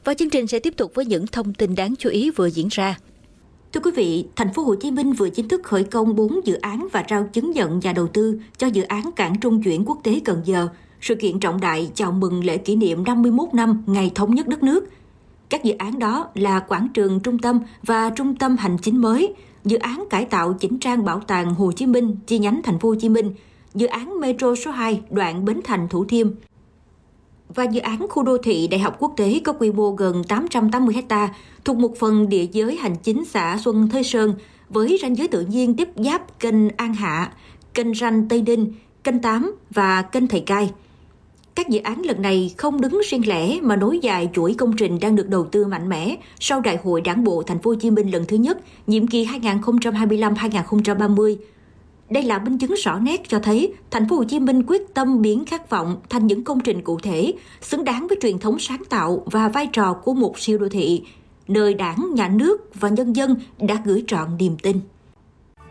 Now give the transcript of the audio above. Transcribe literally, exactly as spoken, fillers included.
Và chương trình sẽ tiếp tục với những thông tin đáng chú ý vừa diễn ra. Thưa quý vị, thành phố Hồ Chí Minh vừa chính thức khởi công bốn dự án và trao chứng nhận nhà đầu tư cho dự án cảng trung chuyển quốc tế Cần Giờ, sự kiện trọng đại chào mừng lễ kỷ niệm năm mươi mốt năm ngày thống nhất đất nước. Các dự án đó là quảng trường trung tâm và trung tâm hành chính mới, dự án cải tạo chỉnh trang bảo tàng Hồ Chí Minh chi nhánh thành phố Hồ Chí Minh, dự án Metro số hai đoạn Bến Thành Thủ Thiêm và dự án khu đô thị Đại học Quốc tế có quy mô gần tám trăm tám mươi ha thuộc một phần địa giới hành chính xã Xuân Thới Sơn với ranh giới tự nhiên tiếp giáp kênh An Hạ, kênh Ranh Tây Ninh, kênh Tám và kênh Thầy Cai. Các dự án lần này không đứng riêng lẻ mà nối dài chuỗi công trình đang được đầu tư mạnh mẽ sau Đại hội Đảng bộ Thành phố Hồ Chí Minh lần thứ nhất, nhiệm kỳ hai nghìn không trăm hai mươi lăm đến hai nghìn không trăm ba mươi. Đây là minh chứng rõ nét cho thấy Thành phố Hồ Chí Minh quyết tâm biến khát vọng thành những công trình cụ thể, xứng đáng với truyền thống sáng tạo và vai trò của một siêu đô thị, nơi Đảng, Nhà nước và nhân dân đã gửi trọn niềm tin.